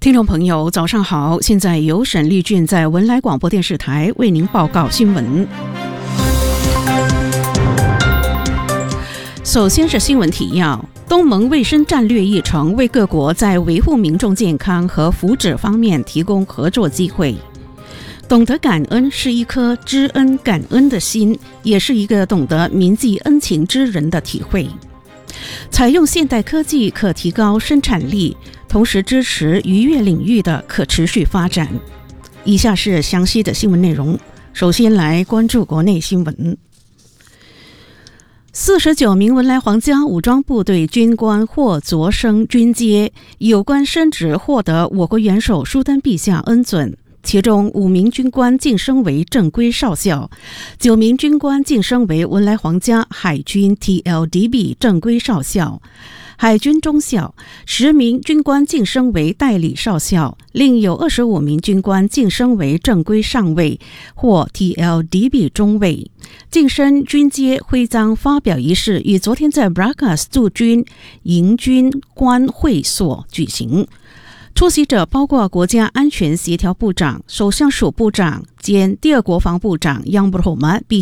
听众朋友早上好，现在由沈丽俊在文莱广播电视台为您报告新闻。首先是新闻提要，东盟卫生战略议程为各国在维护民众健康和福祉方面提供合作机会。懂得感恩是一颗知恩感恩的心，也是一个懂得铭记恩情之人的体会。采用现代科技可提高生产力，同时支持渔业领域的可持续发展。以下是详细的新闻内容。首先来关注国内新闻。49名文莱皇家武装部队军官获擢升军阶，有关升职获得我国元首舒丹陛下恩准。其中5名军官晋升为正规少校，9名军官晋升为文莱皇家海军 TLDB 正规少校、海军中校，10名军官晋升为代理少校，另有25名军官晋升为正规上尉或 TLDB 中尉。晋升军阶徽章发表仪式于昨天在 Bragas 驻军营军官会所举行。出席者包括国家安全协调部长、首相署部长兼第二国防部长央布罗马比